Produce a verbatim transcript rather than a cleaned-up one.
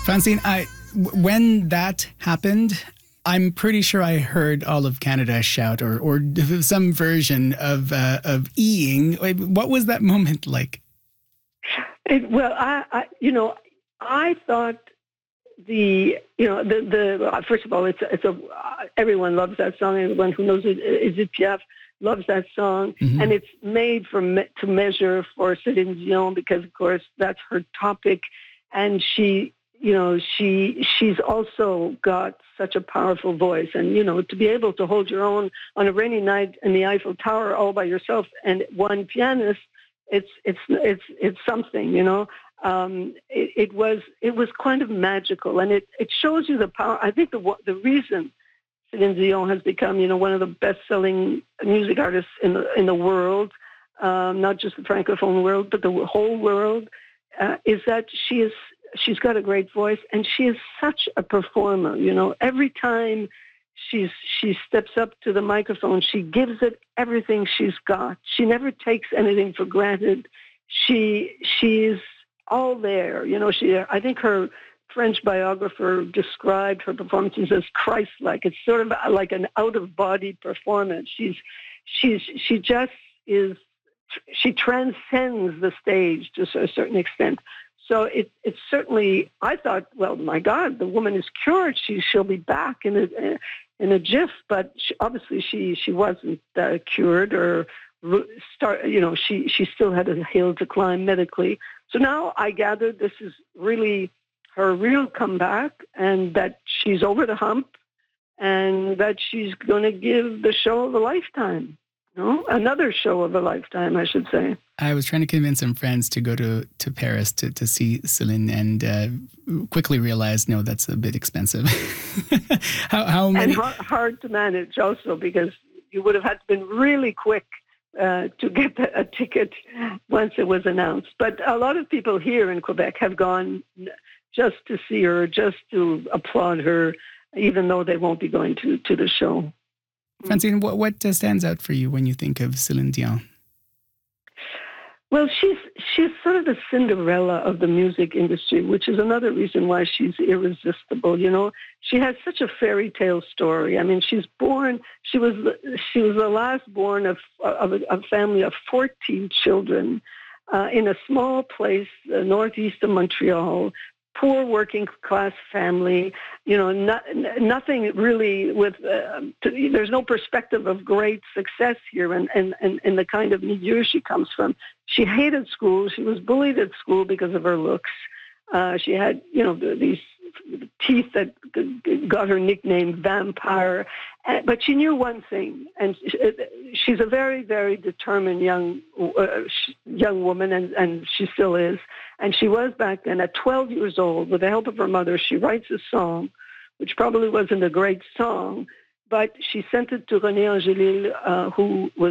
Francine, I, w- when that happened, I'm pretty sure I heard all of Canada shout or, or some version of uh, of eeing. What was that moment like? It, well, I, I, you know, I thought the, you know, the, the first of all, it's it's a everyone loves that song. Everyone who knows it, Edith Piaf loves that song, mm-hmm. and it's made for to measure for Celine Dion because, of course, that's her topic, and she, you know, she she's also got such a powerful voice, and you know, to be able to hold your own on a rainy night in the Eiffel Tower all by yourself and one pianist. It's it's it's it's something, you know. Um, it, it was it was kind of magical, and it, it shows you the power. I think the the reason Celine Dion has become, you know, one of the best-selling music artists in the in the world, um, not just the francophone world, but the whole world, uh, is that she is she's got a great voice, and she is such a performer. You know, every time She's she steps up to the microphone. She gives it everything she's got. She never takes anything for granted. She she's all there. You know, she. I think her French biographer described her performances as Christ-like. It's sort of like an out-of-body performance. She's she's she just is. She transcends the stage to a certain extent. So it, it's certainly, I thought, well, my God, the woman is cured. She, she'll be back in a, in a jiff. But she, obviously she, she wasn't uh, cured or start, you know, she, she still had a hill to climb medically. So now I gather this is really her real comeback and that she's over the hump and that she's going to give the show of a lifetime. No, another show of a lifetime, I should say. I was trying to convince some friends to go to, to Paris to, to see Celine and uh, quickly realized, no, that's a bit expensive. how, how many... And hard, hard to manage also because you would have had to been really quick uh, to get a ticket once it was announced. But a lot of people here in Quebec have gone just to see her, just to applaud her, even though they won't be going to, to the show. Francine, what, what uh, stands out for you when you think of Celine Dion? Well, she's she's sort of the Cinderella of the music industry, which is another reason why she's irresistible. You know, she has such a fairy tale story. I mean, she's born. She was she was the last born of of a, a family of fourteen children uh, in a small place uh, northeast of Montreal. Poor working class family, you know, not, nothing really with, uh, to, there's no perspective of great success here and, and, and, and the kind of milieu she comes from. She hated school. She was bullied at school because of her looks. Uh, she had, you know, these teeth that got her nickname Vampire. But she knew one thing, and she's a very, very determined young uh, young woman, and, and she still is. And she was back then at twelve years old. With the help of her mother, she writes a song, which probably wasn't a great song, but she sent it to René Angélil, uh, who was